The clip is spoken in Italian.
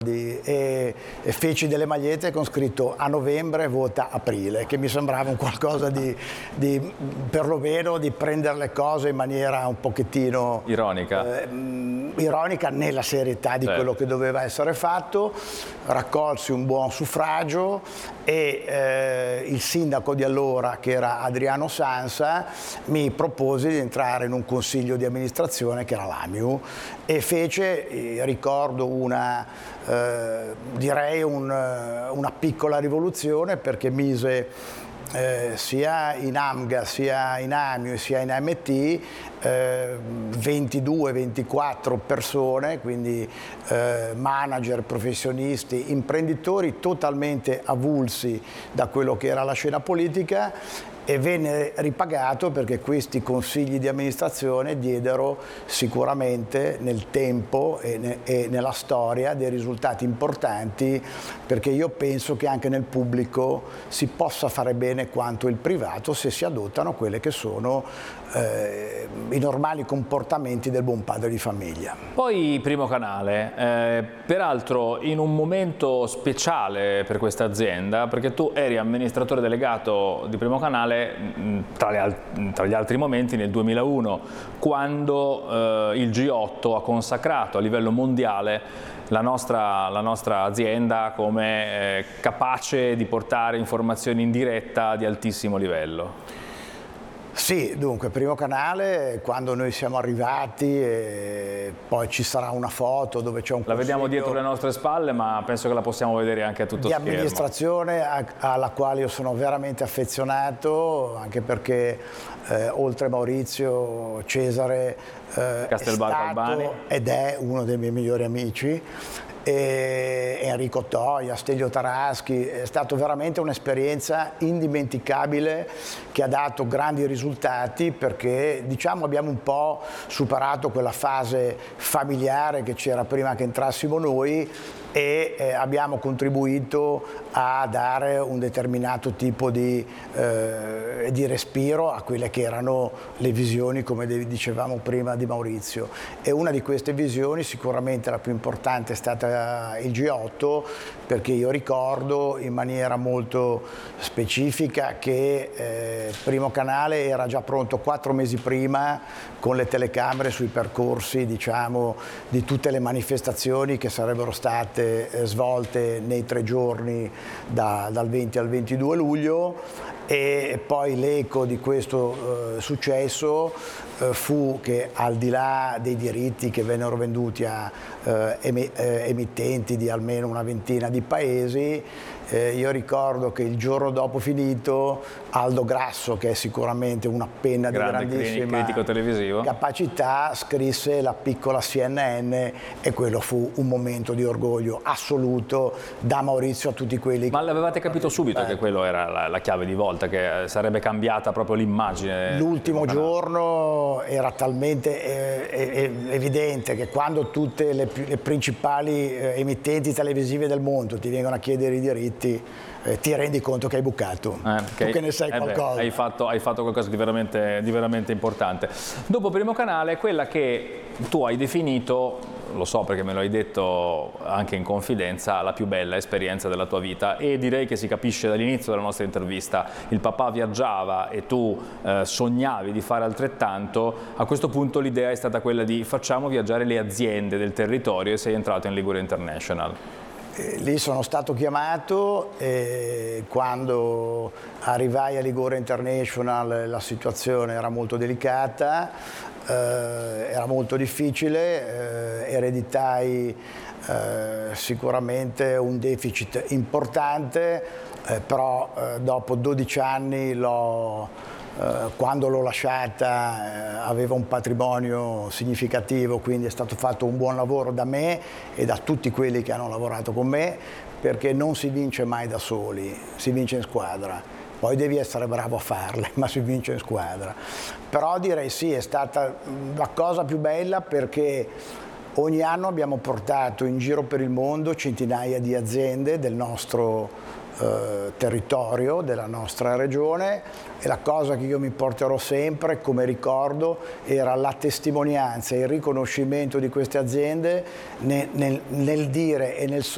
e feci delle magliette con scritto "a novembre vota aprile", che mi sembrava un qualcosa di perlomeno di prendere le cose in maniera un pochettino ironica nella serietà di quello che doveva essere fatto. Raccolsi un buon suffragio e il sindaco di allora, che era Adriano Sansa, mi propose di entrare in un consiglio di amministrazione che era l'AMIU e fece, ricordo, direi una piccola rivoluzione, perché mise sia in AMGA, sia in AMIU, sia in AMT 22-24 persone, quindi manager, professionisti, imprenditori totalmente avulsi da quello che era la scena politica, e venne ripagato perché questi consigli di amministrazione diedero sicuramente nel tempo e nella storia dei risultati importanti, perché io penso che anche nel pubblico si possa fare bene quanto il privato se si adottano quelle che sono i normali comportamenti del buon padre di famiglia. Poi Primo Canale, peraltro in un momento speciale per questa azienda, perché tu eri amministratore delegato di Primo Canale tra gli altri momenti nel 2001, quando il G8 ha consacrato a livello mondiale la nostra azienda come capace di portare informazioni in diretta di altissimo livello. Sì, dunque, Primo Canale, quando noi siamo arrivati, poi ci sarà una foto dove c'è un La vediamo dietro le nostre spalle, ma penso che la possiamo vedere anche a tutto schermo. Di amministrazione alla quale io sono veramente affezionato, anche perché oltre Maurizio, Cesare Castelbarco Albani ed è uno dei miei migliori amici, e Enrico Toia, Stelio Taraschi. È stata veramente un'esperienza indimenticabile che ha dato grandi risultati, perché diciamo abbiamo un po' superato quella fase familiare che c'era prima che entrassimo noi, e abbiamo contribuito a dare un determinato tipo di respiro a quelle che erano le visioni, come dicevamo prima, di Maurizio. E una di queste visioni, sicuramente la più importante, è stata il G8, perché io ricordo in maniera molto specifica che Primo Canale era già pronto 4 mesi prima con le telecamere sui percorsi, diciamo, di tutte le manifestazioni che sarebbero state svolte nei 3 giorni dal 20 al 22 luglio. E poi l'eco di questo successo fu che, al di là dei diritti che vennero venduti a emittenti di almeno una ventina di paesi, io ricordo che il giorno dopo finito Aldo Grasso, che è sicuramente una penna di grandissima critico televisivo, capacità, scrisse La piccola CNN, e quello fu un momento di orgoglio assoluto da Maurizio a tutti quelli che... Ma l'avevate capito subito che quello era la chiave di volta, che sarebbe cambiata proprio l'immagine? L'ultimo giorno era talmente evidente che quando tutte le principali emittenti televisive del mondo ti vengono a chiedere i diritti, ti rendi conto che hai bucato, tu che ne sai qualcosa. Hai fatto qualcosa di veramente importante. Dopo Primo Canale, quella che tu hai definito, lo so perché me lo hai detto anche in confidenza, la più bella esperienza della tua vita, e direi che si capisce dall'inizio della nostra intervista. Il papà viaggiava e tu sognavi di fare altrettanto. A questo punto l'idea è stata quella di facciamo viaggiare le aziende del territorio, e sei entrato in Liguria International. Lì sono stato chiamato, e quando arrivai a Liguria International la situazione era molto delicata, era molto difficile, ereditai sicuramente un deficit importante, però dopo 12 anni quando l'ho lasciata aveva un patrimonio significativo, quindi è stato fatto un buon lavoro da me e da tutti quelli che hanno lavorato con me, perché non si vince mai da soli, si vince in squadra. Poi devi essere bravo a farle, ma si vince in squadra. Però direi sì, è stata la cosa più bella, perché ogni anno abbiamo portato in giro per il mondo centinaia di aziende del nostro territorio, della nostra regione, e la cosa che io mi porterò sempre come ricordo era la testimonianza e il riconoscimento di queste aziende nel dire e nel